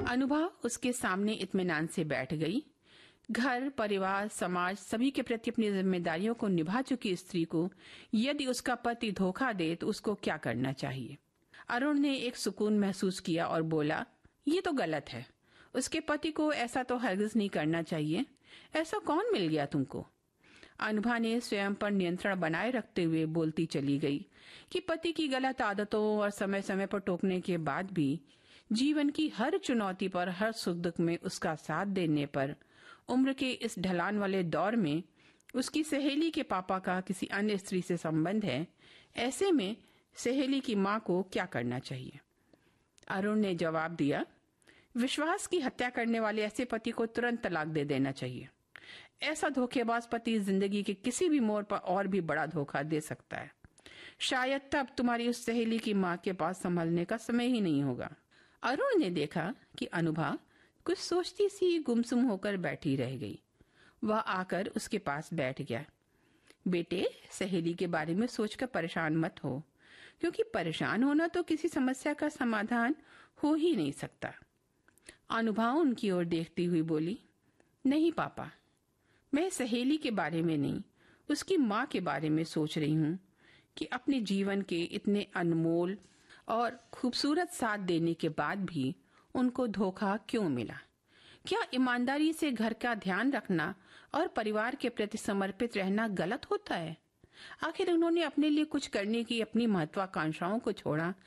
अनुभा उसके सामने इत्मीनान से बैठ गई। घर, परिवार, समाज सभी के प्रति अपनी जिम्मेदारियों को निभा चुकी स्त्री को यदि उसका पति धोखा दे तो उसको क्या करना चाहिए? अरुण ने एक सुकून महसूस किया और बोला, ये तो गलत है। उसके पति को ऐसा तो हरगिज नहीं करना चाहिए। ऐसा कौन मिल गया तुमको? अनुभा ने स्वयं पर नियंत्रण बनाए रखते हुए बोलती चली गई कि पति की गलत आदतों और समय समय पर टोकने के बाद भी जीवन की हर चुनौती पर, हर सुख दुख में उसका साथ देने पर, उम्र के इस ढलान वाले दौर में उसकी सहेली के पापा का किसी अन्य स्त्री से संबंध है। ऐसे में सहेली की माँ को क्या करना चाहिए? अरुण ने जवाब दिया, विश्वास की हत्या करने वाले ऐसे पति को तुरंत तलाक दे देना चाहिए। ऐसा धोखेबाज पति जिंदगी के किसी भी मोड़ पर और भी बड़ा धोखा दे सकता है। शायद तब तुम्हारी उस सहेली की माँ के पास संभलने का समय ही नहीं होगा। अरुण ने देखा कि अनुभा कुछ सोचती सी गुमसुम होकर बैठी रह गई। वह आकर उसके पास बैठ गया। बेटे, सहेली के बारे में सोचकर परेशान मत हो, क्योंकि परेशान होना तो किसी समस्या का समाधान हो ही नहीं सकता। अनुभा उनकी ओर देखती हुई बोली, नहीं पापा, मैं सहेली के बारे में नहीं, उसकी माँ के बारे में सोच रही हूँ कि अपने जीवन के इतने अनमोल और खूबसूरत साथ देने के बाद भी उनको धोखा क्यों मिला? क्या ईमानदारी से घर का ध्यान रखना और परिवार के प्रति समर्पित रहना गलत होता है? आखिर उन्होंने अपने लिए कुछ करने की अपनी महत्वाकांक्षाओं को छोड़ा